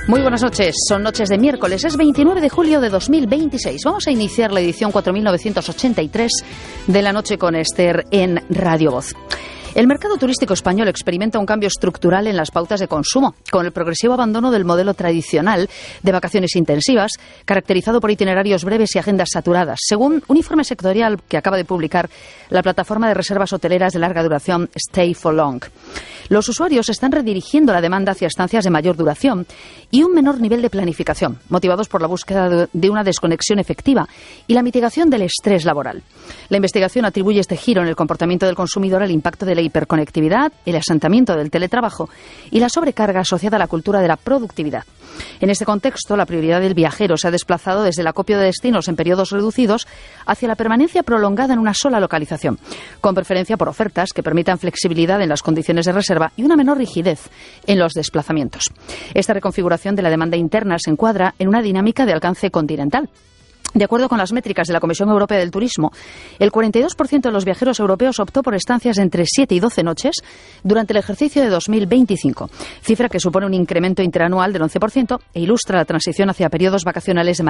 Muy buenas noches, son noches de miércoles, es 29 de julio de 2026. Vamos a iniciar la edición 4983 de La Noche con Esther en Radio Voz. El mercado turístico español experimenta un cambio estructural en las pautas de consumo, con el progresivo abandono del modelo tradicional de vacaciones intensivas, caracterizado por itinerarios breves y agendas saturadas, según un informe sectorial que acaba de publicar la plataforma de reservas hoteleras de larga duración Stay for Long. Los usuarios están redirigiendo la demanda hacia estancias de mayor duración y un menor nivel de planificación, motivados por la búsqueda de una desconexión efectiva y la mitigación del estrés laboral. La investigación atribuye este giro en el comportamiento del consumidor al impacto de la hiperconectividad, el asentamiento del teletrabajo y la sobrecarga asociada a la cultura de la productividad. En este contexto, la prioridad del viajero se ha desplazado desde el acopio de destinos en periodos reducidos hacia la permanencia prolongada en una sola localización, con preferencia por ofertas que permitan flexibilidad en las condiciones de reserva y una menor rigidez en los desplazamientos. Esta reconfiguración de la demanda interna se encuadra en una dinámica de alcance continental. De acuerdo con las métricas de la Comisión Europea del Turismo, el 42% de los viajeros europeos optó por estancias de entre 7 y 12 noches durante el ejercicio de 2025, cifra que supone un incremento interanual del 11% e ilustra la transición hacia periodos vacacionales de